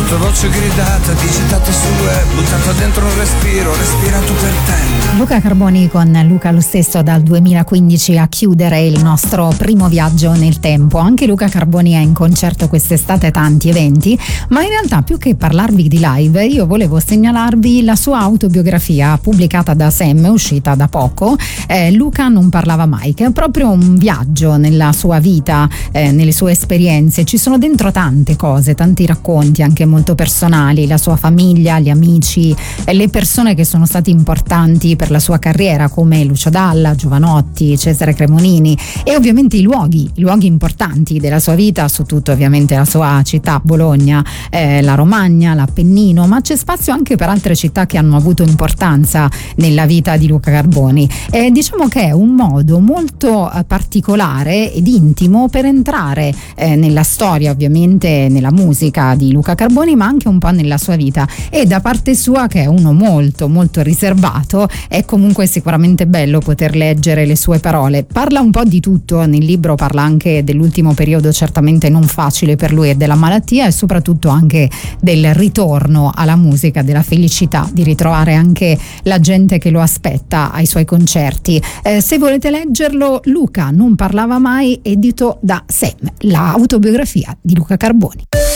tua voce gridata, digitata sul web, buttata dentro un respiro, respirato per te. Luca Carboni con Luca lo stesso dal 2015 a chiudere il nostro primo viaggio nel tempo. Anche Luca Carboni è in concerto quest'estate, tanti eventi, ma in realtà più che parlarvi di live io volevo segnalarvi la sua autobiografia pubblicata da Sam, uscita da poco, Luca non parlava mai, che è proprio un viaggio nella sua vita, nelle sue esperienze. Ci sono dentro tante cose, tanti racconti anche molto personali, la sua famiglia, gli amici, le persone che sono stati importanti per la sua carriera come Lucio Dalla, Jovanotti, Cesare Cremonini, e ovviamente i luoghi importanti della sua vita, su tutto ovviamente la sua città Bologna, la Romagna, l'Appennino, ma c'è spazio anche per altre città che hanno avuto importanza nella vita di Luca Carboni. Diciamo che è un modo molto particolare ed intimo per entrare nella storia, ovviamente nella musica di Luca Carboni, ma anche un po' nella sua vita, e da parte sua, che è uno molto molto riservato, è comunque sicuramente bello poter leggere le sue parole. Parla un po' di tutto nel libro, parla anche dell'ultimo periodo certamente non facile per lui e della malattia, e soprattutto anche del ritorno alla musica, della felicità di ritrovare anche la gente che lo aspetta ai suoi concerti. Se volete leggerlo, Luca non parlava mai, edito da Sam, l'autobiografia di Luca Carboni.